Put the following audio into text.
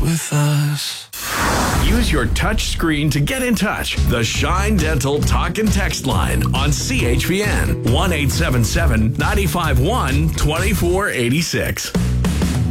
with us. Use your touch screen to get in touch. The Shine Dental Talk and Text line on CHPN 1-877-951-2486.